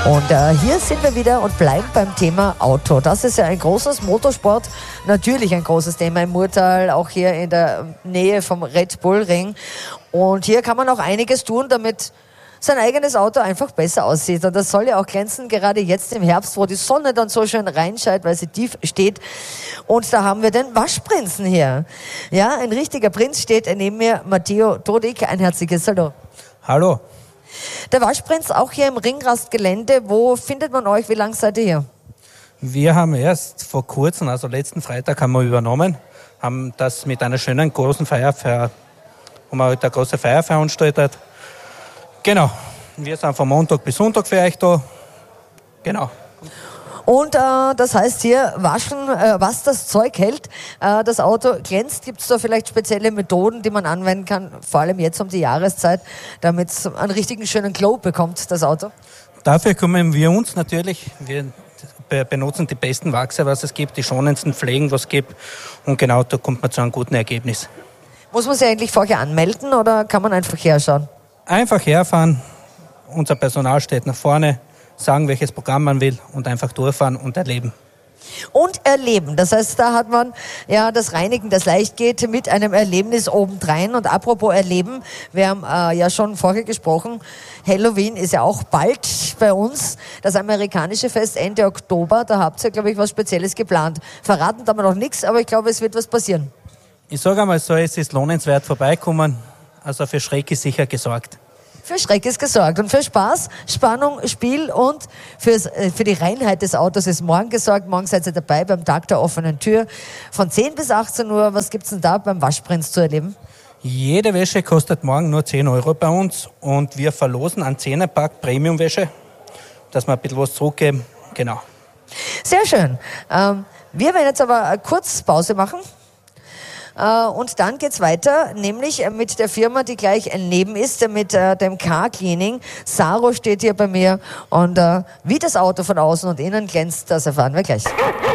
Und hier sind wir wieder und bleiben beim Thema Auto. Das ist ja ein großes Motorsport, natürlich ein großes Thema im Murtal, auch hier in der Nähe vom Red Bull Ring. Und hier kann man auch einiges tun, damit sein eigenes Auto einfach besser aussieht. Und das soll ja auch glänzen, gerade jetzt im Herbst, wo die Sonne dann so schön reinscheint, weil sie tief steht. Und da haben wir den Waschprinzen hier. Ja, ein richtiger Prinz steht neben mir, Matteo Dodik. Ein herzliches Hallo. Hallo. Der Waschprinz auch hier im Ringrastgelände. Wo findet man euch? Wie lange seid ihr hier? Wir haben erst vor kurzem, also letzten Freitag, haben wir übernommen, haben das mit einer schönen großen Feier, haben wir heute eine große Feier veranstaltet. Genau, wir sind von Montag bis Sonntag für euch da. Genau. Und das heißt hier, waschen, was das Zeug hält, das Auto glänzt. Gibt es da vielleicht spezielle Methoden, die man anwenden kann, vor allem jetzt um die Jahreszeit, damit es einen richtigen schönen Glow bekommt, das Auto? Dafür kümmern wir uns natürlich. Wir benutzen die besten Wachse, was es gibt, die schonendsten Pflegen, was es gibt. Und genau, da kommt man zu einem guten Ergebnis. Muss man sich eigentlich vorher anmelden oder kann man einfach herschauen? Einfach herfahren, unser Personal steht nach vorne, sagen, welches Programm man will und einfach durchfahren und erleben. Und erleben, das heißt, da hat man ja das Reinigen, das leicht geht, mit einem Erlebnis obendrein. Und apropos Erleben, wir haben ja schon vorher gesprochen, Halloween ist ja auch bald bei uns, das amerikanische Fest Ende Oktober, da habt ihr, glaube ich, was Spezielles geplant. Verraten da noch nichts, aber ich glaube, es wird was passieren. Ich sage einmal so, es ist lohnenswert vorbeikommen, also für Schreck ist sicher gesorgt. Für Schreck ist gesorgt und für Spaß, Spannung, Spiel und für die Reinheit des Autos ist morgen gesorgt. Morgen seid ihr dabei beim Tag der offenen Tür von 10 bis 18 Uhr. Was gibt's denn da beim Waschprinz zu erleben? Jede Wäsche kostet morgen nur 10 Euro bei uns und wir verlosen einen 10er-Pack Premium-Wäsche, dass wir ein bisschen was zurückgeben. Genau. Sehr schön. Wir werden jetzt aber kurz Pause machen. Und dann geht's weiter, nämlich mit der Firma, die gleich neben ist, mit dem Car Cleaning. Saro steht hier bei mir und wie das Auto von außen und innen glänzt, das erfahren wir gleich.